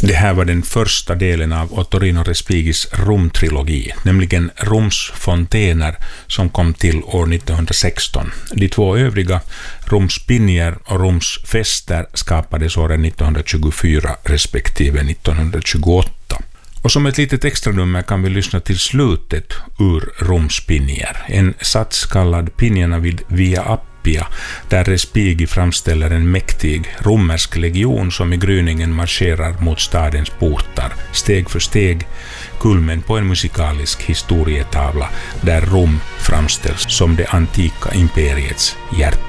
Det här var den första delen av Ottorino Respigis Rom-trilogi, nämligen Roms fontäner som kom till år 1916. De två övriga, Roms pinjer och Roms fester, skapades åren 1924 respektive 1928. Och som ett litet extra nummer kan vi lyssna till slutet ur Roms pinjer, en sats kallad Pinjerna vid Via Appia, där Respighi framställer en mäktig romersk legion som i gryningen marscherar mot stadens portar, steg för steg, kulmen på en musikalisk historietavla där Rom framställs som det antika imperiets hjärta.